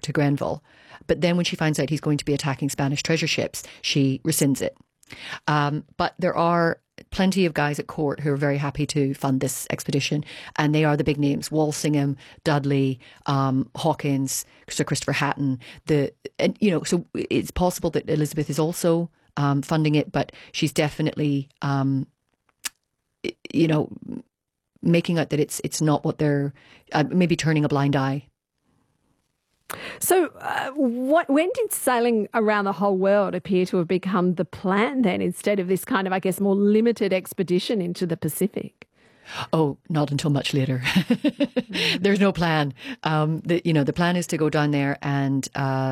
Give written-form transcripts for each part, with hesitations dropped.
to Grenville. But then when she finds out he's going to be attacking Spanish treasure ships, she rescinds it. But there are plenty of guys at court who are very happy to fund this expedition, and they are the big names: Walsingham, Dudley, Hawkins, Sir Christopher Hatton. So it's possible that Elizabeth is also funding it, but she's definitely, making out that it's not what they're maybe turning a blind eye. So when did sailing around the whole world appear to have become the plan then, instead of this kind of, I guess, more limited expedition into the Pacific? Oh, not until much later. There's no plan. The plan is to go down there and,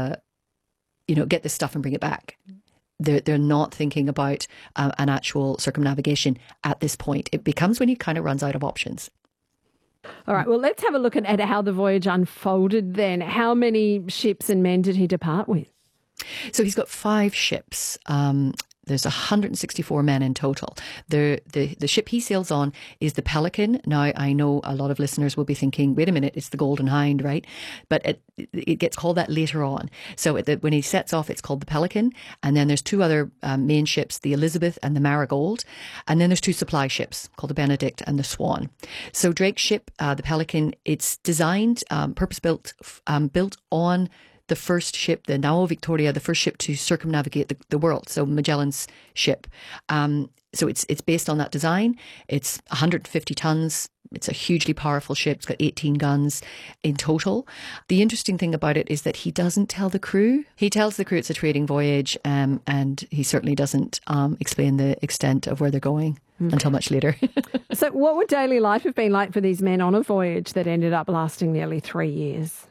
get this stuff and bring it back. They're not thinking about an actual circumnavigation at this point. It becomes when he kind of runs out of options. All right, well, let's have a look at how the voyage unfolded then. How many ships and men did he depart with? So he's got 5 ships. There's 164 men in total. The ship he sails on is the Pelican. Now, I know a lot of listeners will be thinking, wait a minute, it's the Golden Hind, right? But it gets called that later on. So when he sets off, it's called the Pelican. And then there's 2 other main ships, the Elizabeth and the Marigold. And then there's 2 supply ships called the Benedict and the Swan. So Drake's ship, the Pelican, it's designed, purpose-built, built on the first ship, the Nao Victoria, the first ship to circumnavigate the world. So Magellan's ship. So it's based on that design. It's 150 tons. It's a hugely powerful ship. It's got 18 guns in total. The interesting thing about it is that he doesn't tell the crew. He tells the crew it's a trading voyage, and he certainly doesn't explain the extent of where they're going until much later. So what would daily life have been like for these men on a voyage that ended up lasting nearly 3 years?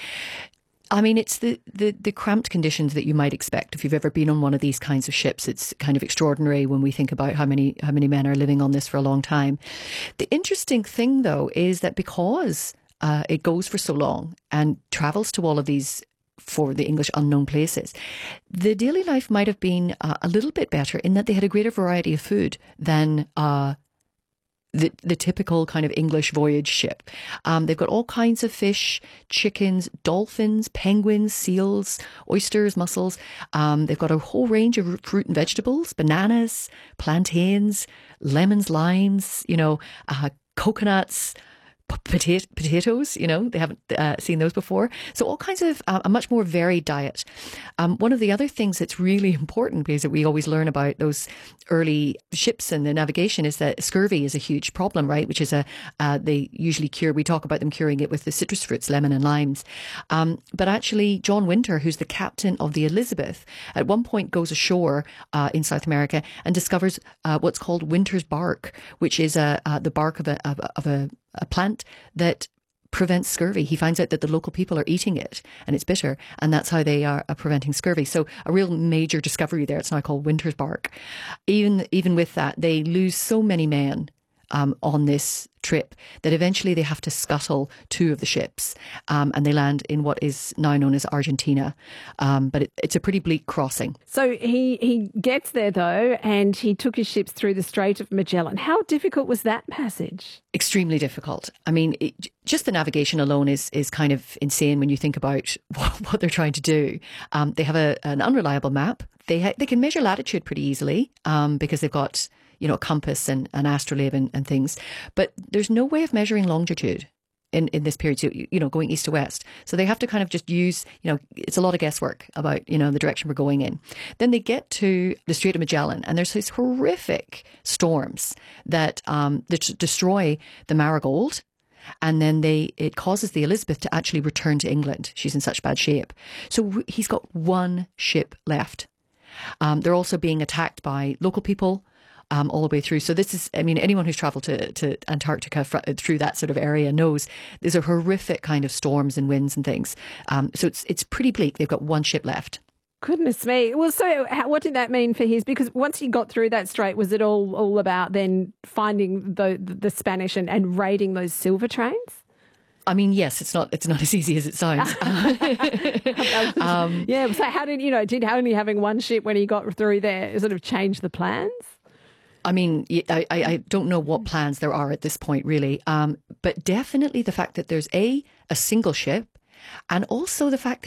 I mean, it's the cramped conditions that you might expect if you've ever been on one of these kinds of ships. It's kind of extraordinary when we think about how many men are living on this for a long time. The interesting thing, though, is that because it goes for so long and travels to all of these, for the English, unknown places, the daily life might have been a little bit better in that they had a greater variety of food than the typical kind of English voyage ship. They've got all kinds of fish, chickens, dolphins, penguins, seals, oysters, mussels. They've got a whole range of fruit and vegetables, bananas, plantains, lemons, limes, coconuts, potatoes, they haven't seen those before. So all kinds of a much more varied diet. One of the other things that's really important, because we always learn about those early ships and the navigation, is that scurvy is a huge problem, right? Which is they usually we talk about them curing it with the citrus fruits, lemon and limes. But actually, John Winter, who's the captain of the Elizabeth, at one point goes ashore in South America and discovers what's called winter's bark, which is the bark of a plant that prevents scurvy. He finds out that the local people are eating it and it's bitter, and that's how they are preventing scurvy. So a real major discovery there. It's now called winter's bark. Even with that, they lose so many men on this trip that eventually they have to scuttle 2 of the ships, and they land in what is now known as Argentina. But it's a pretty bleak crossing. So he gets there, though, and he took his ships through the Strait of Magellan. How difficult was that passage? Extremely difficult. I mean, just the navigation alone is kind of insane when you think about what they're trying to do. They have an unreliable map. They can measure latitude pretty easily because they've got a compass and an astrolabe and things. But there's no way of measuring longitude in this period, so, going east to west. So they have to kind of just use, it's a lot of guesswork about, the direction we're going in. Then they get to the Strait of Magellan, and there's these horrific storms that destroy the Marigold. And then it causes the Elizabeth to actually return to England. She's in such bad shape. So he's got 1 ship left. They're also being attacked by local people all the way through. So this is, anyone who's travelled to Antarctica through that sort of area knows these are horrific kind of storms and winds and things. So it's pretty bleak. They've got 1 ship left. Goodness me. Well, so what did that mean for because once he got through that strait, was it all about then finding the Spanish and raiding those silver trains? I mean, yes, it's not as easy as it sounds. Yeah. So how did only having 1 ship when he got through there sort of change the plans? I mean, I don't know what plans there are at this point, really. But definitely the fact that there's a single ship, and also the fact that